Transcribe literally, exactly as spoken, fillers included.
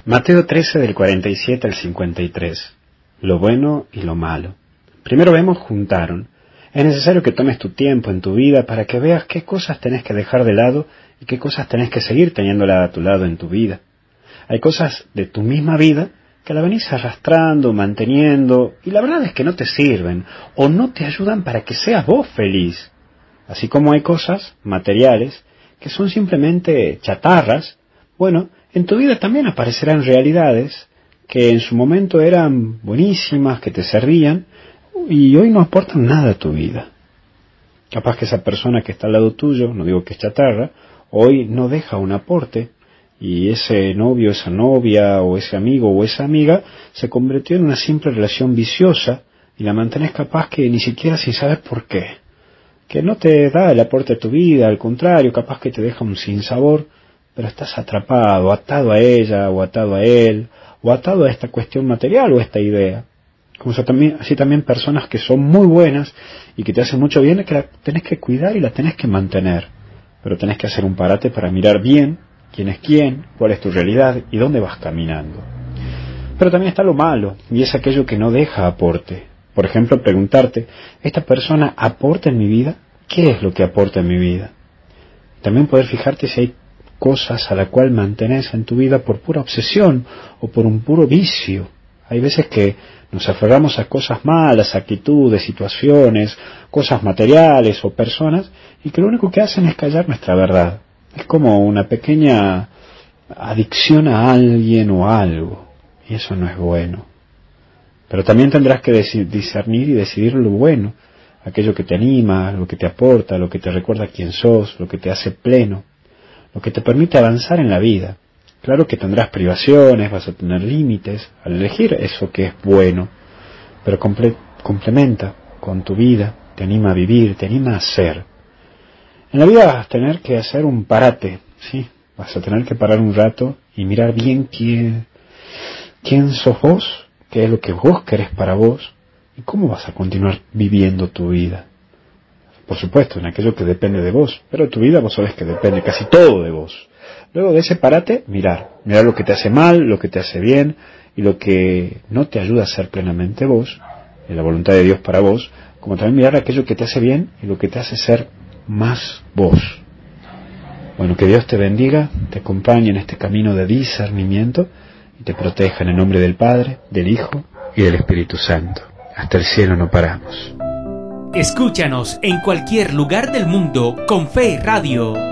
Mateo trece del cuarenta y siete al cincuenta y tres. Lo bueno y lo malo. Primero vemos juntaron. Es necesario que tomes tu tiempo en tu vida para que veas qué cosas tenés que dejar de lado y qué cosas tenés que seguir teniéndola a tu lado en tu vida. Hay cosas de tu misma vida que la venís arrastrando, manteniendo, y la verdad es que no te sirven o no te ayudan para que seas vos feliz. Así como hay cosas materiales que son simplemente chatarras, bueno, en tu vida también aparecerán realidades que en su momento eran buenísimas, que te servían, y hoy no aportan nada a tu vida. Capaz que esa persona que está al lado tuyo, no digo que es chatarra, hoy no deja un aporte, y ese novio, esa novia, o ese amigo o esa amiga, se convirtió en una simple relación viciosa, y la mantenés capaz que ni siquiera sin saber por qué. Que no te da el aporte a tu vida, al contrario, capaz que te deja un sinsabor, pero estás atrapado, atado a ella, o atado a él, o atado a esta cuestión material o a esta idea. Como también, así también personas que son muy buenas y que te hacen mucho bien, que la tenés que cuidar y la tenés que mantener. Pero tenés que hacer un parate para mirar bien quién es quién, cuál es tu realidad y dónde vas caminando. Pero también está lo malo, y es aquello que no deja aporte. Por ejemplo, preguntarte, ¿esta persona aporta en mi vida? ¿Qué es lo que aporta en mi vida? También poder fijarte si hay cosas a la cual mantenés en tu vida por pura obsesión o por un puro vicio. Hay veces que nos aferramos a cosas malas, actitudes, situaciones, cosas materiales o personas, y que lo único que hacen es callar nuestra verdad. Es como una pequeña adicción a alguien o a algo, y eso no es bueno. Pero también tendrás que discernir y decidir lo bueno, aquello que te anima, lo que te aporta, lo que te recuerda quién sos, lo que te hace pleno, lo que te permite avanzar en la vida. Claro que tendrás privaciones, vas a tener límites al elegir eso que es bueno, pero comple- complementa con tu vida, te anima a vivir, te anima a ser. En la vida vas a tener que hacer un parate, ¿sí? Vas a tener que parar un rato y mirar bien quién, quién sos vos, qué es lo que vos querés para vos y cómo vas a continuar viviendo tu vida. Por supuesto, en aquello que depende de vos, pero tu vida vos sabés que depende casi todo de vos. Luego de ese parate, mirar, mirar lo que te hace mal, lo que te hace bien y lo que no te ayuda a ser plenamente vos, en la voluntad de Dios para vos, como también mirar aquello que te hace bien y lo que te hace ser más vos. Bueno, que Dios te bendiga, te acompañe en este camino de discernimiento y te proteja en el nombre del Padre, del Hijo y del Espíritu Santo. Hasta el cielo no paramos. Escúchanos en cualquier lugar del mundo con Fe Radio.